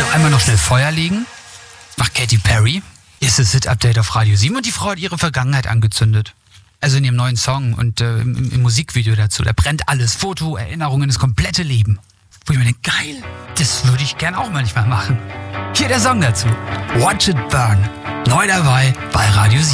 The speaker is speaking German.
einmal noch schnell Feuer legen. Macht Katy Perry. Hier ist das Hit-Update auf Radio 7 und die Frau hat ihre Vergangenheit angezündet. Also in ihrem neuen Song und im Musikvideo dazu. Da brennt alles. Foto, Erinnerungen, das komplette Leben. Wo ich mir denke, geil, das würde ich gern auch manchmal machen. Hier der Song dazu. Watch It Burn. Neu dabei bei Radio 7.